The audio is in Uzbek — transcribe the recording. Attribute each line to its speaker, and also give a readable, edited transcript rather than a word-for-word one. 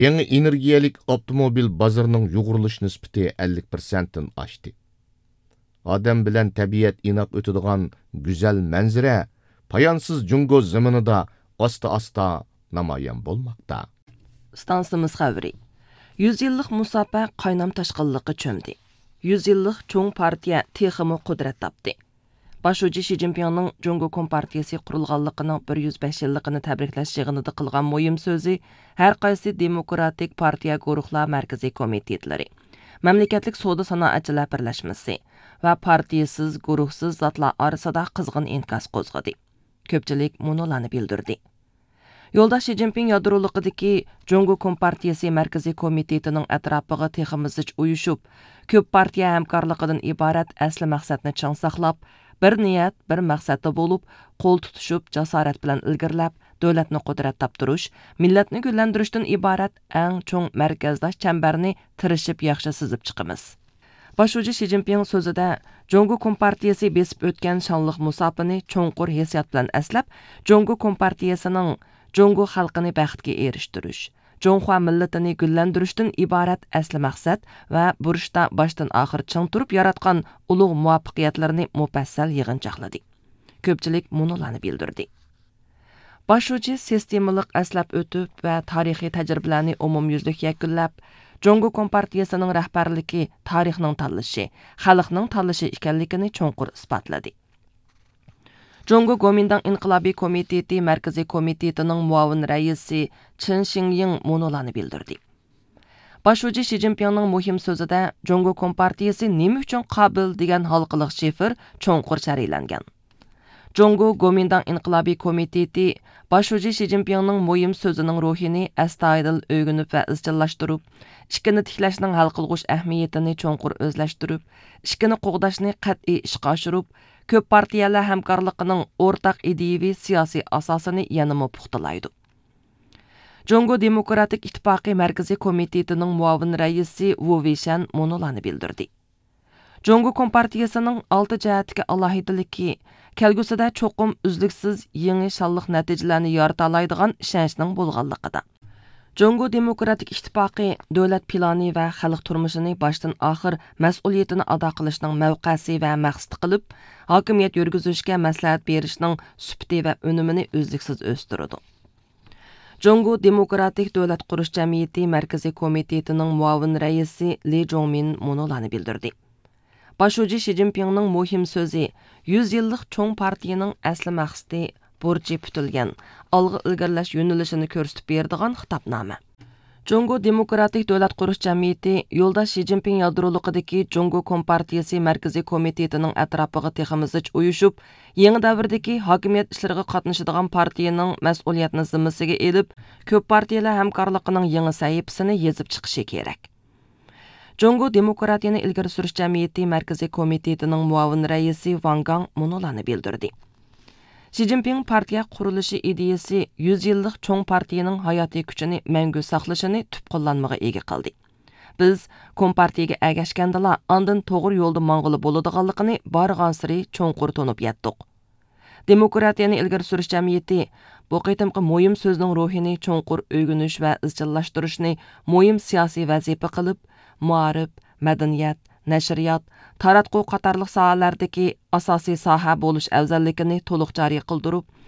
Speaker 1: Yangi energiyalik avtomobil bozorining yug'urilish nisbati 50%dan oshdi. Odam bilan tabiat inoq o'tadigan go'zal manzara poyonsiz Jungo zaminida asta-asta namoyon bo'lmoqda.
Speaker 2: Stansimiz xabari. 100 yillik musofa qaynam tashqinliqqa cho'mdi. 100 yillik cho'ng partiya teximi qudrat topdi. Başuji Xi Jinpingning Jungo Kompartiyasi qurilganligining 105 yilligini tabriklash yig'inida qilgan muhim so'zi har qaysi demokratik partiya guruhlar markaziy komitetlari, mamlakatlik savdo sanoatchilar birlashmasi va partiyasiz guruhsiz zotlar orasida qizg'in inkas qo'zg'adi. Ko'pchilik munolarni bildirdi. Yo'ldosh Xi Jinping yadroliqidagi Jungo Kompartiyasi markaziy komitetining atrofiga teximizich uyushib, ko'p partiya hamkorligidan iborat asli maqsadni chang saqlab, bir niyat, bir maqsadda bo'lib, qo'l tutishib, jasorat bilan ilgirlab, davlatni qudrat toptirish, millatni gullantirishdan iborat eng cho'ng markazdosh chambarni tirishib yaxshi sizib chiqamiz. Başuji Xi Jinping so'zida Jungo Kompartiyasi besib o'tgan shonliq musofani cho'nqur hissiyot bilan aslab, Jungo Kompartiyasining Jungo xalqini baxtga erishtirish, Jonghua millatini gullantirishdan iborat asli maqsad va burishda boshdan oxir ching turib yaratgan ulug' muvaffaqiyatlarni mufassal yig'inchoqladi. Ko'pchilik munolarni bildirdi. Başuji sistemalik aslab o'tib va tarixiy tajribalarni umumyuzlik yakunlab, Jungo Kompartiyasining rahbarligi tarixning tanlashi, xalqning tanlashi ekanligini cho'nqur isbotladi. Jungo Gomindang İnqilobiy komiteti markaziy komitetining muavin raisi Chen Xingying munolarni bildirdi. Başuji Xi Jinpingning muhim so'zida Jungo Kompartiyasi nima uchun qobil degan halqiliq shifr cho'nqur sharhlangan. Jungo Gomindang İnqilobiy komiteti Başuji Xi Jinpingning muhim so'zining ruhini astoydil o'rganib va izchillashtirib, ishkini tiklashning hal qilg'ish ahamiyatini cho'nqur o'zlashtirib, ishkini qo'g'dashni qat'iy ishga oshirib, ko'p partiyalar hamkorligining o'rtaq ideyaviy siyosiy asosini yanama puxtalaydi. Jungo Demokratik İttifoqi markaziy komitetining muavin raisi Wu Weishan munolarni bildirdi. Jungo Kompartiyasining 6 jihatdagi alohidaligi kelgusida cho'qim uzluksiz yangi shonliq natijalarni yorita oladigan ishonchning bo'lganligida. Jungo Demokratik İttifoqi davlat plani va xalq turmushini boshdan oxir mas'uliyatini ado qilishning mavqesi va maqsad qilib, hokimiyat yurgizishga maslahat berishning sifati va unumini uzluksiz o'stiradi. Jungo Demokratik davlat qurish jamiyati markaziy komitetining muavin raisi Li Zhongmin munolarni bildirdi. Başuji Xi Jinpingning muhim so'zi 100 yillik cho'ng partiyaning asli maqsadi burchi putilgan, olg'a ilgirlash yo'nalishini ko'rsatib beradigan xitobnoma. Jungo Demokratik davlat qurish jamiyati yo'ldosh Xi Jinping yadroliqidagi Jungo Kompartiyasi markaziy komitetining atrofiga teximizich uyushib, yangi davrdagi hokimiyat ishlariga qatnashadigan partiyaning mas'uliyatini zimmasiga elib, ko'p partiyalar hamkorligining yangi sahifasini yozib chiqishi kerak. Jungo Demokratiyani ilgari surish jamiyati markaziy komitetining muavin raisi Wang Gang munolarni bildirdi. Xi Jinping partiya qurilishi ideyasi 100 yillik cho'ng partiyaning hayotiy kuchini mangu saqlashini tub qo'llanmaga ega qildi. Biz kompartiyaga agashgandala ondan to'g'ri yo'lda mang'ili bo'ladiganligini barg'ansiri cho'nqur to'nib yetdik. Demokratiyani ilgari surish jamiyati bu qitimqi muhim so'zning ruhini cho'nqur o'rganish va izchillashtirishni muhim siyosiy vazifa qilib, muarif, madaniyat, nashriyat, taratquv qatorliq sohalardagi asosiy soha bo'lish afzalligini to'liq joriy qildirib,